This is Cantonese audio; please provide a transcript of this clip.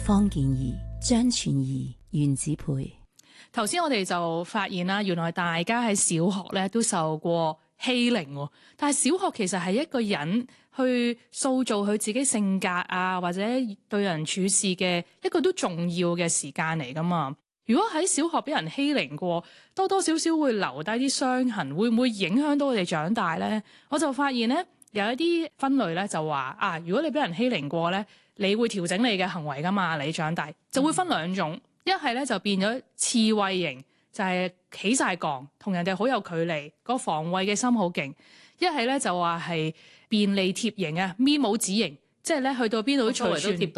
方健儀、張全儀、袁子培。 頭先我哋就發現啦，原來大家喺小學咧都受過欺凌喎，但係小學其實係一個人去塑造佢自己性格啊，或者對人處事嘅一個都重要嘅時間嚟㗎嘛。如果喺小學俾人欺凌過，多多少少會留低啲傷痕，會唔會影響到我哋長大呢？我就發現咧有一啲分類咧就話啊，如果你俾人欺凌過咧，你會調整你嘅行為㗎嘛，你長大就會分兩種。一係咧就變咗刺猬型，就係起晒槓，同人哋好有距離，個防衛嘅心好勁。一係咧就話係便利貼型啊，咪帽子型，即係咧去到邊度都隨傳。